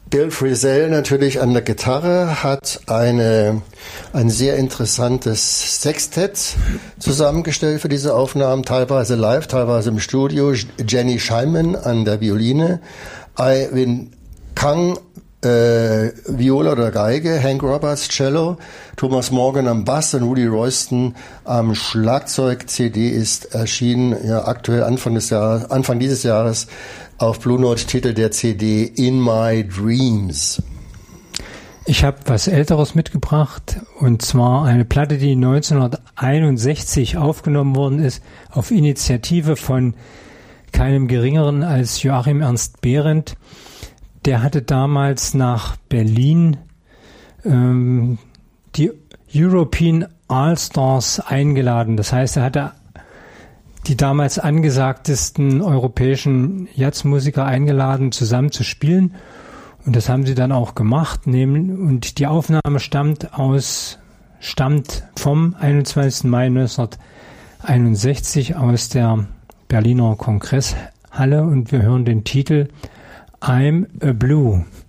Bill Frisell natürlich an der Gitarre hat ein sehr interessantes Sextett zusammengestellt für diese Aufnahmen, teilweise live, teilweise im Studio. Jenny Scheinman an der Violine, Iwin Kang Viola oder Geige, Hank Roberts Cello, Thomas Morgan am Bass und Rudy Royston am Schlagzeug. CD ist erschienen aktuell Anfang dieses Jahres auf Blue Note. Titel der CD In My Dreams. Ich habe was Älteres mitgebracht, und zwar eine Platte, die 1961 aufgenommen worden ist, auf Initiative von keinem Geringeren als Joachim Ernst Behrendt. Der hatte damals nach Berlin die European All-Stars eingeladen. Das heißt, er hatte die damals angesagtesten europäischen Jazzmusiker eingeladen, zusammen zu spielen. Und das haben sie dann auch gemacht. Und die Aufnahme stammt vom 21. Mai 1961 aus der Berliner Kongresshalle. Und wir hören den Titel I'm a Blue.